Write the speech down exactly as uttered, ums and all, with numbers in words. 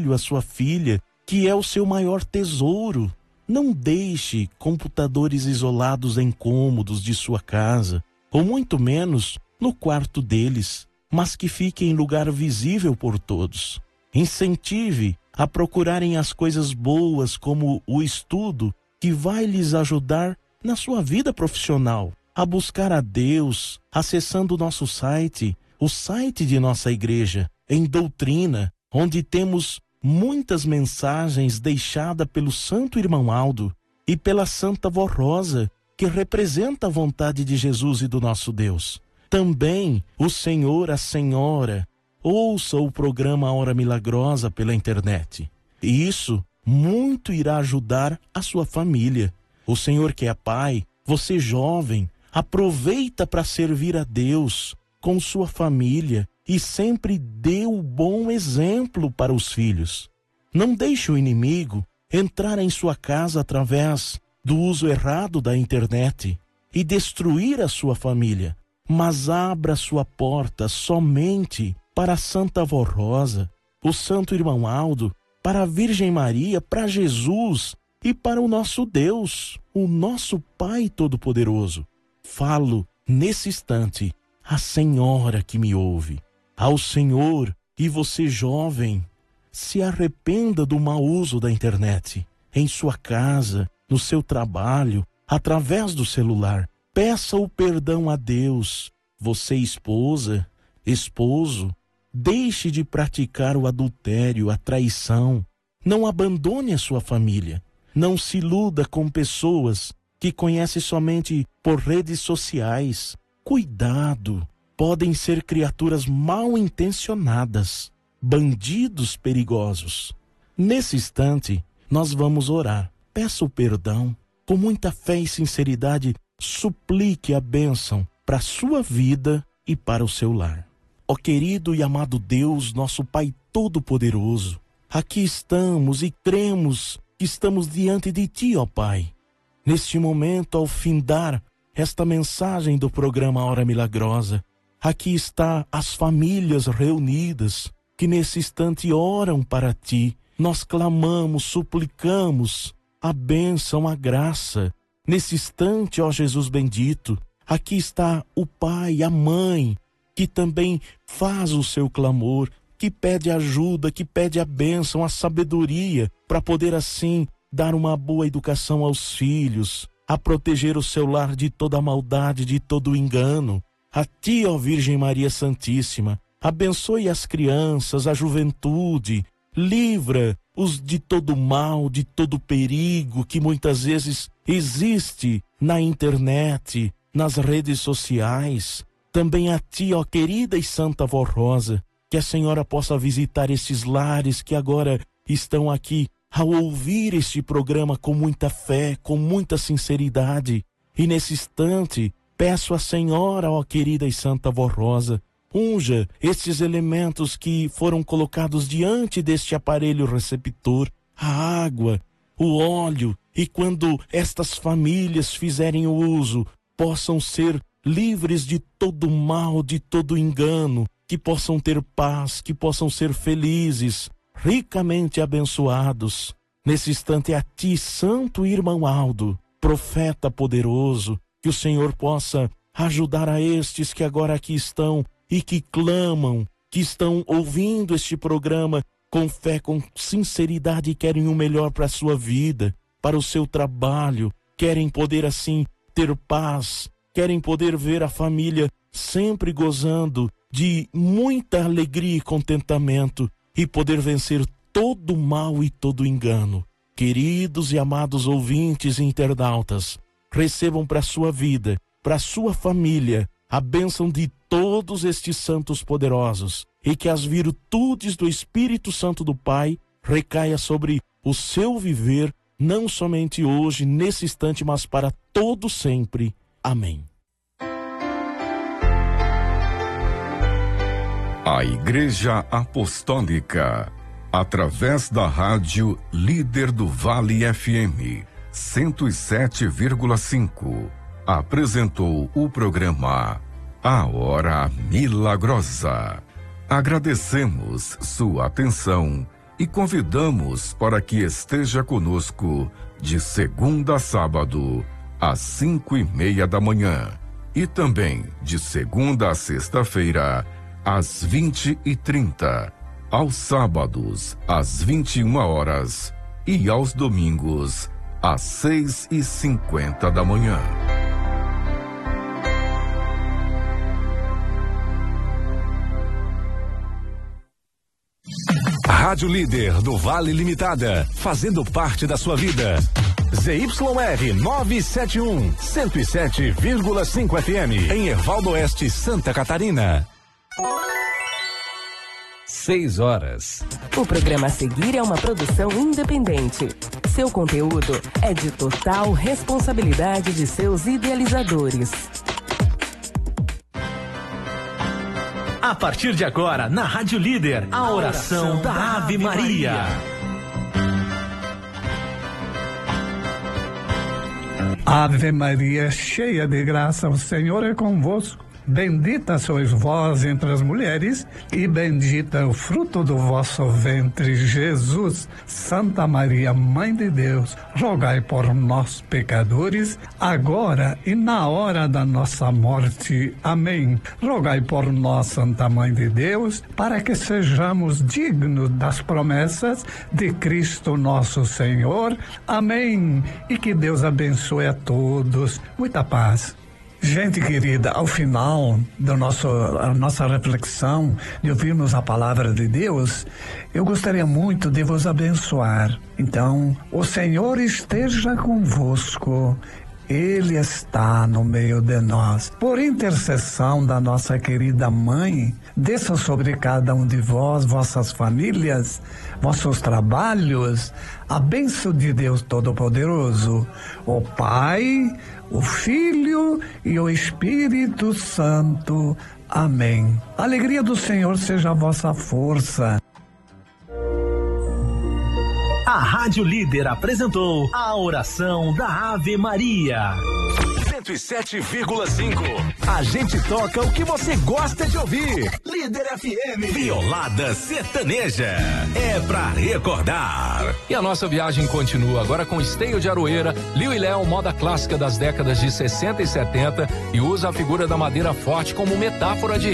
filho, a sua filha, que é o seu maior tesouro. Não deixe computadores isolados em cômodos de sua casa, ou muito menos no quarto deles, mas que fiquem em lugar visível por todos. Incentive a procurarem as coisas boas, como o estudo, que vai lhes ajudar na sua vida profissional, a buscar a Deus, acessando o nosso site, o site de nossa igreja, em doutrina, onde temos muitas mensagens deixadas pelo Santo Irmão Aldo e pela Santa Vó Rosa, que representa a vontade de Jesus e do nosso Deus. Também o Senhor, a Senhora, ouça o programa Hora Milagrosa pela internet. E isso muito irá ajudar a sua família. O Senhor que é pai, você jovem, aproveita para servir a Deus com sua família e sempre dê o bom exemplo para os filhos. Não deixe o inimigo entrar em sua casa através do uso errado da internet e destruir a sua família, mas abra sua porta somente para a Santa Vó Rosa, o Santo Irmão Aldo, para a Virgem Maria, para Jesus e para o nosso Deus, o nosso Pai Todo-Poderoso. Falo nesse instante à Senhora que me ouve, ao Senhor, e você jovem, se arrependa do mau uso da internet, em sua casa, no seu trabalho, através do celular. Peça o perdão a Deus. Você, esposa, esposo, deixe de praticar o adultério, a traição. Não abandone a sua família. Não se iluda com pessoas que conhece somente por redes sociais. Cuidado, podem ser criaturas mal intencionadas, bandidos perigosos. Nesse instante, nós vamos orar. Peça o perdão, com muita fé e sinceridade, suplique a bênção para a sua vida e para o seu lar. Ó querido e amado Deus, nosso Pai Todo-Poderoso, aqui estamos e cremos que estamos diante de Ti, ó Pai. Neste momento, ao findar esta mensagem do programa Hora Milagrosa, aqui está as famílias reunidas, que nesse instante oram para Ti. Nós clamamos, suplicamos a bênção, a graça. Nesse instante, ó Jesus bendito, aqui está o pai, a mãe, que também faz o seu clamor, que pede ajuda, que pede a bênção, a sabedoria, para poder assim dar uma boa educação aos filhos, a proteger o seu lar de toda a maldade, de todo o engano. A Ti, ó Virgem Maria Santíssima, abençoe as crianças, a juventude, livra-os de todo mal, de todo perigo que muitas vezes existe na internet, nas redes sociais. Também a Ti, ó querida e Santa Vó Rosa, que a Senhora possa visitar esses lares que agora estão aqui ao ouvir este programa com muita fé, com muita sinceridade. E nesse instante, peço à Senhora, ó querida e Santa Vó Rosa, unja estes elementos que foram colocados diante deste aparelho receptor, a água, o óleo, e quando estas famílias fizerem o uso, possam ser livres de todo mal, de todo engano, que possam ter paz, que possam ser felizes, ricamente abençoados. Nesse instante, a Ti, Santo Irmão Aldo, profeta poderoso, que o Senhor possa ajudar a estes que agora aqui estão e que clamam, que estão ouvindo este programa com fé, com sinceridade e querem o melhor para a sua vida, para o seu trabalho, querem poder assim ter paz, querem poder ver a família sempre gozando de muita alegria e contentamento e poder vencer todo mal e todo engano. Queridos e amados ouvintes e internautas, recebam para a sua vida, para a sua família, a bênção de todos estes santos poderosos e que as virtudes do Espírito Santo do Pai recaia sobre o seu viver, não somente hoje, nesse instante, mas para todo sempre. Amém. A Igreja Apostólica, através da rádio Líder do Vale F M cento e sete vírgula cinco, apresentou o programa A Hora Milagrosa. Agradecemos sua atenção e convidamos para que esteja conosco de segunda a sábado, às cinco e meia da manhã, e também de segunda a sexta-feira, às vinte e trinta, aos sábados, às vinte e uma horas e aos domingos, às seis e cinquenta da manhã. Rádio Líder do Vale Limitada, fazendo parte da sua vida. Z Y R novecentos e setenta e um, cento e sete vírgula cinco F M, em Ervaldo Oeste, Santa Catarina. Seis horas. O programa a seguir é uma produção independente. Seu conteúdo é de total responsabilidade de seus idealizadores. A partir de agora, na Rádio Líder, a oração da Ave Maria. Ave Maria, cheia de graça, o Senhor é convosco. Bendita sois vós entre as mulheres, e bendito é o fruto do vosso ventre, Jesus. Santa Maria, Mãe de Deus, rogai por nós, pecadores, agora e na hora da nossa morte. Amém. Rogai por nós, Santa Mãe de Deus, para que sejamos dignos das promessas de Cristo nosso Senhor. Amém. E que Deus abençoe a todos. Muita paz. Gente querida, ao final da nosso, a nossa reflexão, de ouvirmos a palavra de Deus, eu gostaria muito de vos abençoar. Então, o Senhor esteja convosco. Ele está no meio de nós. Por intercessão da nossa querida Mãe, desça sobre cada um de vós, vossas famílias, vossos trabalhos, a bênção de Deus Todo-Poderoso, o Pai, o Filho e o Espírito Santo. Amém. A alegria do Senhor seja a vossa força. A Rádio Líder apresentou a oração da Ave Maria. cento e sete vírgula cinco. A gente toca o que você gosta de ouvir. Líder F M. Violada sertaneja. É pra recordar. E a nossa viagem continua agora com Esteio de Aroeira, Liu e Léo, moda clássica das décadas de sessenta e setenta, e usa a figura da madeira forte como metáfora de